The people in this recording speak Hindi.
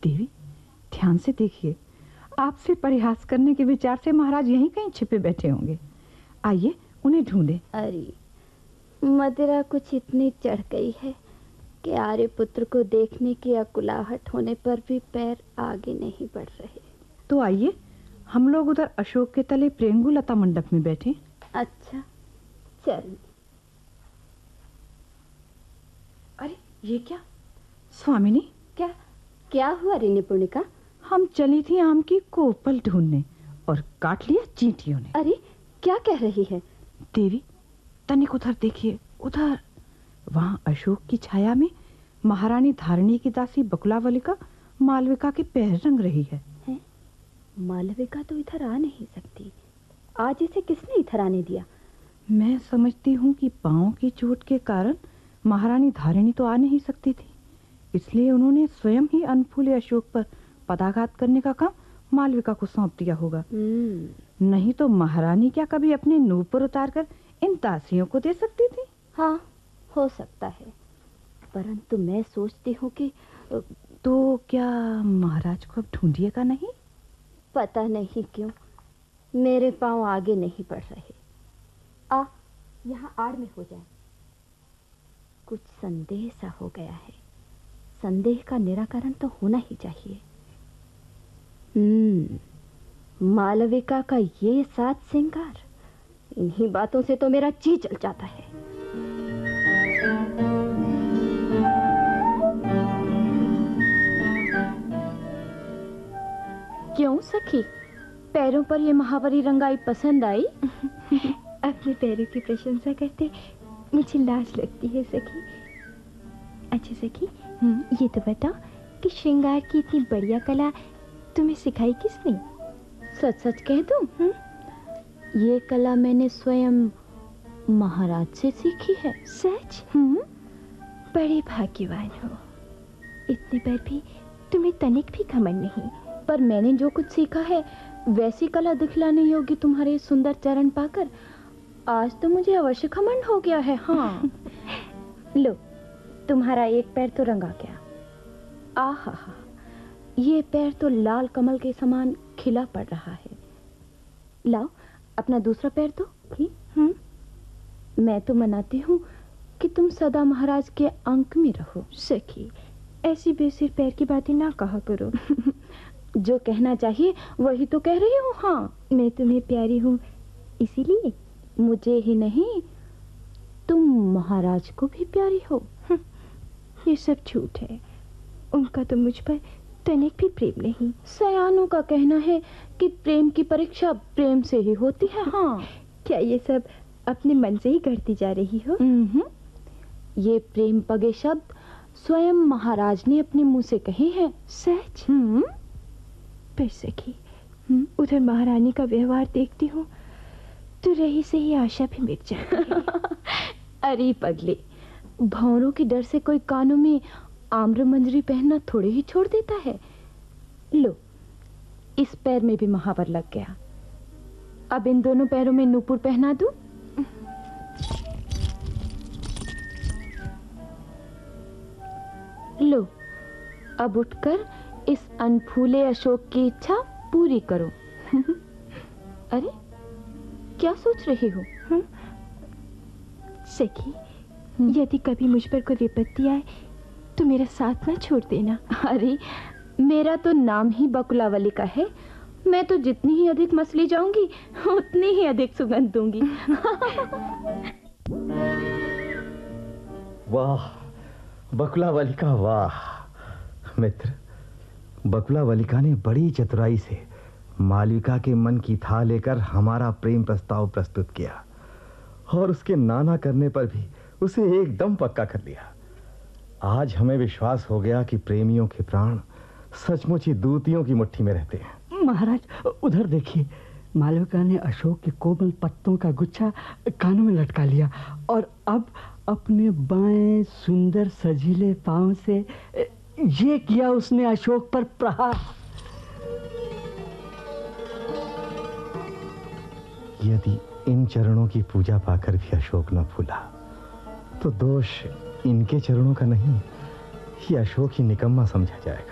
देवी, ध्यान से देखिए, आपसे परिहास करने के विचार से महाराज यहीं कहीं छिपे बैठे होंगे। आइए उन्हें ढूंढें। अरे मदिरा कुछ इतनी चढ़ गई है कि आर्यपुत्र को देखने की अकुलाहट होने पर भी पैर आगे नहीं बढ़ रहे। तो आइए हम लोग उधर अशोक के तले प्रेंगु लता मंडप में बैठे। अच्छा चल। अरे ये क्या स्वामिनी? क्या हुआ रे निपुणिका? हम चली थी आम की कोपल ढूंढने और काट लिया चींटियों ने। अरे क्या कह रही है? देवी तनिक उधर देखिए, उधर। वहां अशोक की छाया में महारानी धारिणी की दासी बकुलावलिका मालविका के पैर रंग रही है। मालविका तो इधर आ नहीं सकती। आज इसे किसने इधर आने दिया? मैं समझती हूँ कि पांव की चोट के कारण महारानी धारिणी तो आ नहीं सकती थी, इसलिए उन्होंने स्वयं ही अनफूले अशोक पर पदाघात करने का काम मालविका को सौंप दिया होगा। नहीं तो महारानी क्या कभी अपने नूपुर उतारकर इन दासियों को दे सकती थी? हाँ हो सकता है, परंतु मैं सोचती हूँ कि तो क्या महाराज को अब ढूंढिएगा नहीं? पता नहीं क्यों मेरे पांव आगे नहीं बढ़ रहे। आ यहाँ आड़ में हो जाए। कुछ संदेह सा हो गया है। संदेह का निराकरण तो होना ही चाहिए। मालविका का ये साज श्रृंगार, इन्हीं बातों से तो मेरा जी जल जाता है। क्यों सखी, पैरों पर ये महावरी रंगाई पसंद आई? अपने पैरों की प्रशंसा करते मुझे लाज लगती है सखी। अच्छा सखी, ये तो बताओ कि श्रृंगार की इतनी बढ़िया कला तुम्हें सिखाई किसने? सच सच कह दूं, ये कला मैंने स्वयं महाराज से सीखी है। सच? बड़े भाग्यवान हो। इतने पर भी तुम्हें तनिक भी घमंड नहीं। पर मैंने जो कुछ सीखा है वैसी कला दिखलाने योग्य तुम्हारे सुंदर चरण पाकर आज तो मुझे अवश्य घमंड हो गया है। हाँ लो, तुम्हारा एक पैर तो रंगा गया। आहा, ये पैर तो लाल कमल के समान खिला पड़ रहा है। लाओ अपना दूसरा पैर तो। मैं तो मनाती हूँ कि तुम सदा महाराज के अंक में रहो। सखी, ऐसी बेसिर पैर की बातें ना कहा करो। जो कहना चाहिए वही तो कह रही हूँ। हाँ, मैं तुम्हें प्यारी हूँ इसीलिए। मुझे ही नहीं, तुम महाराज को भी प्यारी हो। ये सब झूठ है। उनका तो मुझ पर तनिक भी प्रेम नहीं। सयानों का कहना है कि प्रेम की परीक्षा प्रेम से ही होती है। हाँ, क्या ये सब अपने मन से ही करती जा रही हो? ये प्रेम पगे शब्द स्वयं महाराज ने अपने मुंह से कहे हैं। सच? पर सखी, उधर महारानी का व्यवहार देखती हूँ तो रही से ही आशा भी मिट जाती है। अरे पगले, भौरों के डर से कोई कानों में आम्र मंजरी पहनना थोड़े ही छोड़ देता है। लो, इस पैर में भी महावर लग गया। अब इन दोनों पैरों में नूपुर पहना दूं? लो, अब उठकर इस अनफूले अशोक की इच्छा पूरी करो। अरे क्या सोच रही हो? सखी, यदि कभी मुझ पर कोई विपत्ति आए तो मेरा साथ ना छोड़ देना। अरे मेरा तो नाम ही बकुलावलिका है। मैं तो जितनी ही अधिक मसली जाऊंगी उतनी ही अधिक सुगंध दूंगी। वाह बकुलावलिका, वाह मित्र। बकुलावलिका ने बड़ी चतुराई से मालविका के मन की था लेकर हमारा प्रेम प्रस्ताव प्रस्तुत किया और उसके नाना करने पर भी उसे एकदम पक्का कर लिया। आज हमें विश्वास हो गया कि प्रेमियों के प्राण सचमुच ही दूतियों की मुट्ठी में रहते हैं। महाराज, उधर देखिए, मालविका ने अशोक के कोमल पत्तों का गुच्छा कानों में लटका लिया और अब अपने बाएं सुंदर सजीले पांव से ये किया उसने अशोक पर प्रहार। यदि इन चरणों की पूजा पाकर भी अशोक न फूला तो दोष इनके चरणों का नहीं, ये अशोक ही निकम्मा समझा जाएगा।